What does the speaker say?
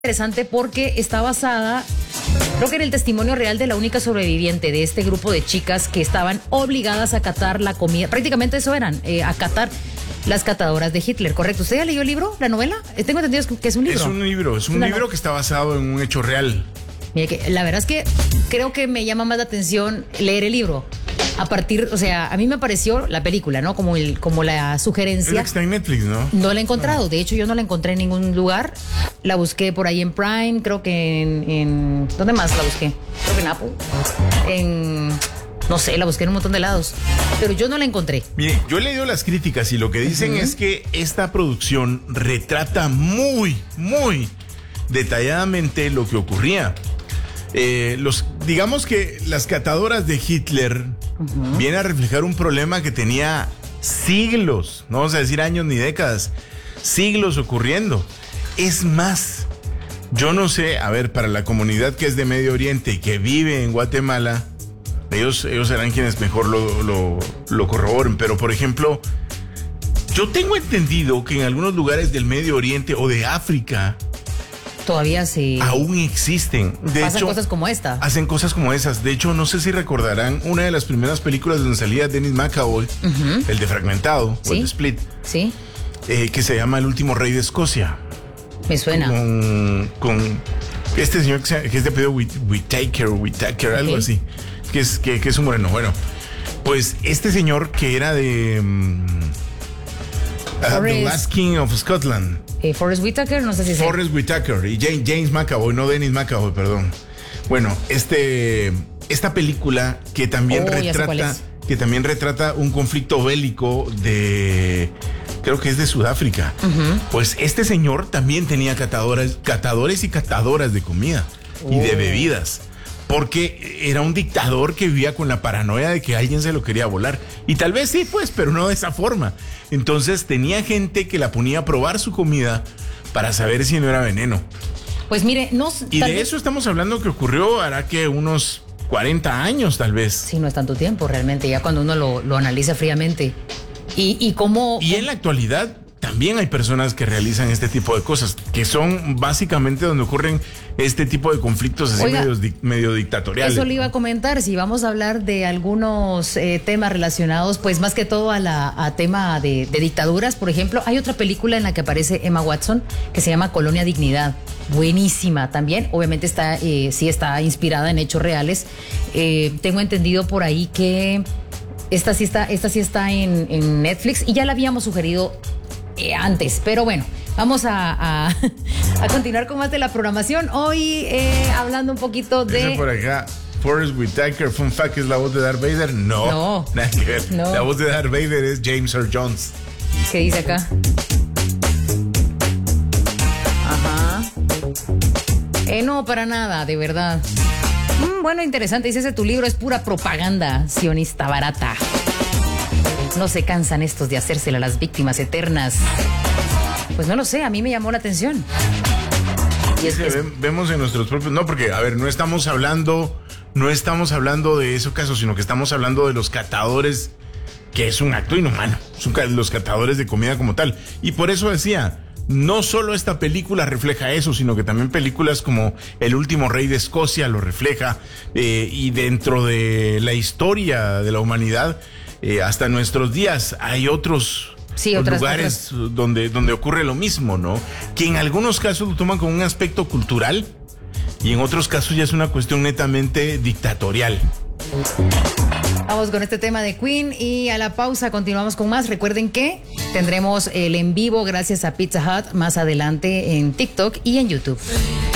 Interesante porque está basada, creo que en el testimonio real de la única sobreviviente de este grupo de chicas que estaban obligadas a catar la comida. Prácticamente eso eran, a catar las catadoras de Hitler, ¿correcto? ¿Usted ya leyó el libro, la novela? Tengo entendido que es un libro. Es un libro que está basado en un hecho real. Mire, que la verdad es que creo que me llama más la atención leer el libro. A partir, o sea, a mí me pareció la película, ¿no? Como la sugerencia. Es la que está en Netflix, ¿no? No la he encontrado. De hecho, yo no la encontré en ningún lugar. La busqué por ahí en Prime, creo que en ¿dónde más la busqué? Creo que en Apple. No sé, la busqué en un montón de lados. Pero yo no la encontré. Mire, yo he leído las críticas y lo que dicen es que esta producción retrata muy detalladamente lo que ocurría. Digamos que las catadoras de Hitler vienen a reflejar un problema que tenía siglos, no vamos a decir años ni décadas, siglos ocurriendo. Es más, yo no sé, a ver, para la comunidad que es de Medio Oriente y que vive en Guatemala, ellos serán quienes mejor lo corroboren, pero por ejemplo, yo tengo entendido que en algunos lugares del Medio Oriente o de África todavía sí. Aún existen. De Pasan hecho, cosas como esta. Hacen cosas como esas. De hecho, no sé si recordarán una de las primeras películas donde salía Dennis McAvoy, el de Fragmentado, ¿Sí? o el de Split. Sí. Que se llama El último rey de Escocia. Me suena. Con este señor que es de apellido Whittaker, algo así. Que es un moreno. Bueno, pues este señor que era de The Last King of Scotland. Forrest Whitaker, no sé si Forrest Whitaker y James McAvoy, no Dennis McAvoy, perdón. Bueno, esta película que también retrata un conflicto bélico creo que es de Sudáfrica. Pues este señor también tenía catadores y catadoras de comida y de bebidas. Porque era un dictador que vivía con la paranoia de que alguien se lo quería volar. Y tal vez sí, pues, pero no de esa forma. Entonces tenía gente que la ponía a probar su comida para saber si no era veneno. Pues mire, eso estamos hablando que ocurrió hará que unos 40 años tal vez. Sí, no es tanto tiempo realmente, ya cuando uno lo analiza fríamente. Y en la actualidad también hay personas que realizan este tipo de cosas, que son básicamente donde ocurren este tipo de conflictos así. Oiga, medio dictatoriales. Eso le iba a comentar, si vamos a hablar de algunos temas relacionados, pues más que todo a tema de dictaduras, por ejemplo, hay otra película en la que aparece Emma Watson que se llama Colonia Dignidad. Buenísima también, obviamente sí está inspirada en hechos reales. Tengo entendido por ahí que esta sí está en Netflix y ya la habíamos sugerido antes, pero bueno, vamos a continuar con más de la programación. Hoy hablando un poquito de... Dice por acá, Forrest Whitaker, fun fact, ¿es la voz de Darth Vader? No, nada que ver. No. La voz de Darth Vader es James Earl Jones. ¿Qué dice acá? Ajá. No, para nada, de verdad. Bueno, interesante, dice ese tu libro es pura propaganda sionista barata. No se cansan estos de hacérsela a las víctimas eternas. Pues no lo sé, a mí me llamó la atención. Y vemos en nuestros propios... No, porque, a ver, no estamos hablando de esos casos, sino que estamos hablando de los catadores, que es un acto inhumano. Son los catadores de comida como tal. Y por eso decía, no solo esta película refleja eso, sino que también películas como El último rey de Escocia lo refleja. Y dentro de la historia de la humanidad... hasta nuestros días hay otros lugares donde ocurre lo mismo, ¿no? Que en algunos casos lo toman como un aspecto cultural y en otros casos ya es una cuestión netamente dictatorial. Vamos con este tema de Queen y a la pausa continuamos con más. Recuerden que tendremos el en vivo gracias a Pizza Hut más adelante en TikTok y en YouTube.